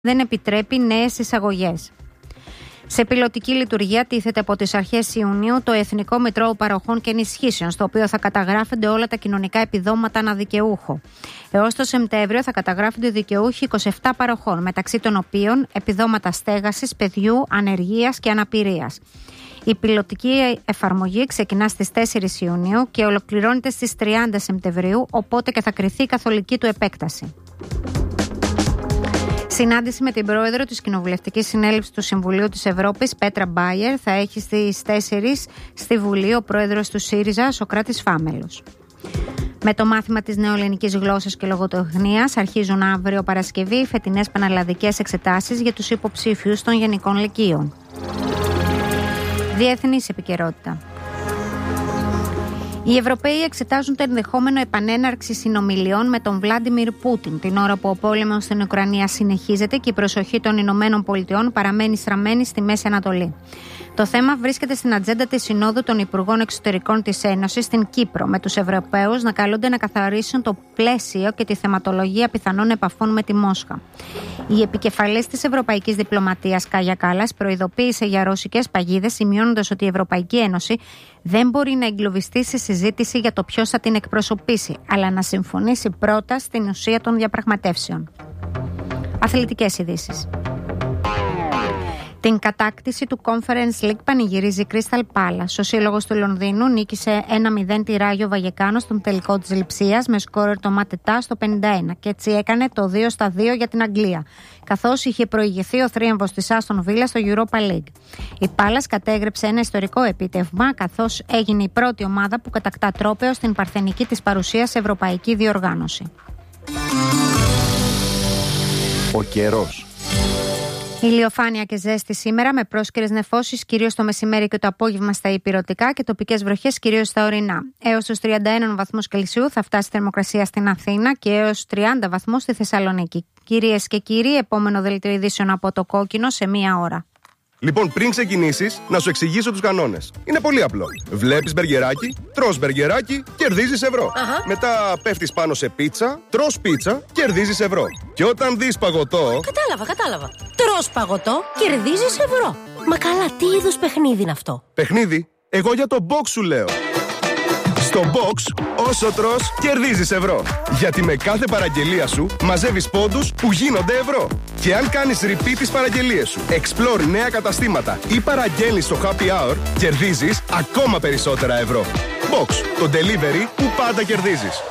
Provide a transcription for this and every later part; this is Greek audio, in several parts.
δεν επιτρέπει νέες εισαγωγές. Σε πιλωτική λειτουργία τίθεται από τις αρχές Ιουνίου το Εθνικό Μητρό Παροχών και Ενισχύσεων, στο οποίο θα καταγράφονται όλα τα κοινωνικά επιδόματα αναδικαιούχο. Έως το Σεπτέμβριο θα καταγράφονται δικαιούχοι 27 παροχών, μεταξύ των οποίων επιδόματα στέγασης, παιδιού, ανεργίας και αναπηρίας. Η πιλωτική εφαρμογή ξεκινά στις 4 Ιουνίου και ολοκληρώνεται στις 30 Σεπτεμβρίου, οπότε και θα κριθεί η καθολική του επέκταση. Συνάντηση με την πρόεδρο της Κοινοβουλευτικής Συνέλευσης του Συμβουλίου της Ευρώπης, Πέτρα Μπάιερ, θα έχει στις 4 στη Βουλή ο πρόεδρος του ΣΥΡΙΖΑ, Σωκράτης Φάμελος. Με το μάθημα της νεοελληνικής γλώσσας και λογοτεχνίας αρχίζουν αύριο Παρασκευή οι φετινές πανελλαδικές εξετάσεις για τους υποψήφιους των Γενικών Λυκείων. Διεθνής επικαιρότητα. Οι Ευρωπαίοι εξετάζουν το ενδεχόμενο επανέναρξη συνομιλιών με τον Βλάντιμιρ Πούτιν, την ώρα που ο πόλεμος στην Ουκρανία συνεχίζεται και η προσοχή των Ηνωμένων Πολιτειών παραμένει στραμμένη στη Μέση Ανατολή. Το θέμα βρίσκεται στην ατζέντα της Συνόδου των Υπουργών Εξωτερικών της Ένωσης στην Κύπρο, με τους Ευρωπαίους να καλούνται να καθαρίσουν το πλαίσιο και τη θεματολογία πιθανών επαφών με τη Μόσχα. Η επικεφαλής της Ευρωπαϊκής Διπλωματίας, Κάγια Κάλλας, προειδοποίησε για ρωσικές παγίδες, σημειώνοντας ότι η Ευρωπαϊκή Ένωση δεν μπορεί να εγκλωβιστεί σε συζήτηση για το ποιος θα την εκπροσωπήσει, αλλά να συμφωνήσει πρώτα στην ουσία των διαπραγματεύσεων. Αθλητικές ειδήσεις. Την κατάκτηση του Conference League πανηγυρίζει η Crystal Palace. Ο σύλλογος του Λονδίνου νίκησε 1-0 τη Ράγιο Βαγεκάνο στον τελικό της Λειψίας με σκόρερ το Ματετά στο 51 και έτσι έκανε το 2-2 για την Αγγλία, καθώς είχε προηγηθεί ο θρίαμβος της Άστον Βίλα στο Europa League. Η Palace κατέγραψε ένα ιστορικό επίτευγμα, καθώς έγινε η πρώτη ομάδα που κατακτά τρόπαιο στην παρθενική της παρουσία σε ευρωπαϊκή διοργάνωση. Ο καιρός. Ηλιοφάνεια και ζέστη σήμερα, με πρόσκαιρες νεφώσεις κυρίως το μεσημέρι και το απόγευμα στα ηπειρωτικά και τοπικές βροχές κυρίως στα ορεινά. Έως τους 31 βαθμούς Κελσίου θα φτάσει η θερμοκρασία στην Αθήνα και έως 30 βαθμούς στη Θεσσαλονίκη. Κυρίες και κύριοι, επόμενο δελτίο ειδήσεων από το Κόκκινο σε 1 ώρα. Λοιπόν, πριν ξεκινήσεις, να σου εξηγήσω τους κανόνες. Είναι πολύ απλό. Βλέπεις μπεργκεράκι, τρως μπεργκεράκι, κερδίζεις ευρώ. Μετά πέφτεις πάνω σε πίτσα, τρως πίτσα, κερδίζεις ευρώ. Και όταν δεις παγωτό. Κατάλαβα. Τρως παγωτό, κερδίζεις ευρώ. Μα καλά, τι είδους παιχνίδι είναι αυτό? Παιχνίδι? Εγώ για το box σου λέω. Στο box, όσο τρως, κερδίζεις ευρώ. Γιατί με κάθε παραγγελία σου μαζεύεις πόντους που γίνονται ευρώ. Και αν κάνεις repeat τις παραγγελίες σου, explore νέα καταστήματα ή παραγγέλνεις στο happy hour, κερδίζεις ακόμα περισσότερα ευρώ. Box, το delivery που πάντα κερδίζεις.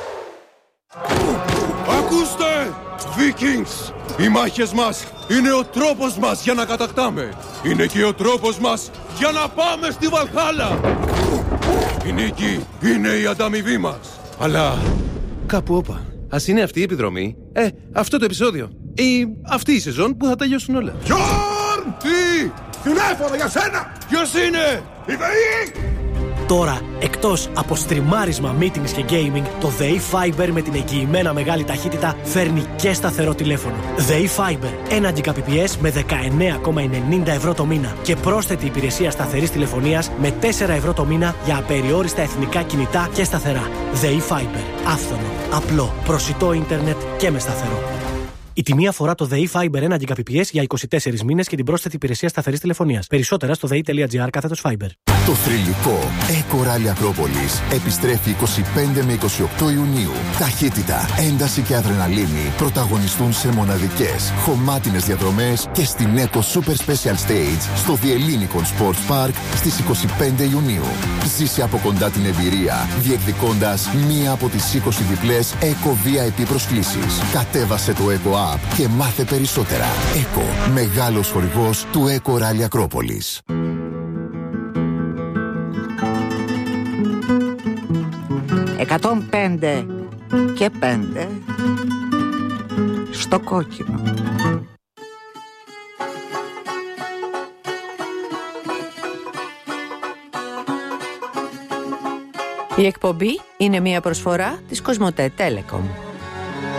Ακούστε! Vikings! Οι μάχες μας είναι ο τρόπος μας για να κατακτάμε. Είναι και ο τρόπος μας για να πάμε στη Βαλχάλα. Η νίκη είναι η ανταμοιβή μας. Αλλά κάπου όπα. Ας είναι αυτή η επιδρομή, αυτό το επεισόδιο ή αυτή η σεζόν που θα τελειώσουν όλα. Γιόρν! Τι! Τηλέφωνο για σένα! Ποιος είναι? Η ΔΕΗ! Τώρα, εκτός από στριμάρισμα, meetings και gaming, το ΔΕΗ Fiber με την εγγυημένα μεγάλη ταχύτητα φέρνει και σταθερό τηλέφωνο. ΔΕΗ Fiber, 1 Gbps με 19,90 ευρώ το μήνα και πρόσθετη υπηρεσία σταθερής τηλεφωνίας με 4 ευρώ το μήνα για απεριόριστα εθνικά κινητά και σταθερά. ΔΕΗ Fiber, άφθονο, απλό, προσιτό ίντερνετ και με σταθερό. Η τιμή αφορά το ΔΕΗ Fiber 1 Gbps για 24 μήνες και την πρόσθετη υπηρεσία σταθερής τηλεφωνίας. Περισσότερα στο dei.gr/Fiber. Το θρυλικό Eco Rally Ακρόπολης επιστρέφει 25 με 28 Ιουνίου. Ταχύτητα, ένταση και αδρεναλίνη πρωταγωνιστούν σε μοναδικές, χωμάτινες διαδρομές και στην Eco Super Special Stage στο The Ellinikon Sports Park στις 25 Ιουνίου. Ζήσε από κοντά την εμπειρία, διεκδικώντας μία από τις 20 διπλές Eco VIP προσκλήσεις. Κατέβασε το Eco App και μάθε περισσότερα. Eco, μεγάλος χορηγός του Eco Rally Ακρόπολης. «105 και 5 στο Κόκκινο». Η εκπομπή είναι μια προσφορά της Κοσμοτέ Telecom.